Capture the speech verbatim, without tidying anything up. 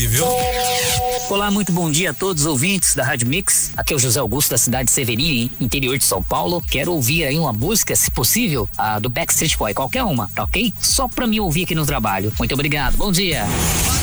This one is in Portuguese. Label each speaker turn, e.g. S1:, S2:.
S1: viu?
S2: Olá, muito bom dia a todos os ouvintes da Rádio Mix. Aqui é o José Augusto da cidade de Severino, interior de São Paulo. Quero ouvir aí uma música, se possível, a do Backstreet Boy, qualquer uma, tá ok? Só pra me ouvir aqui no trabalho. Muito obrigado, bom dia.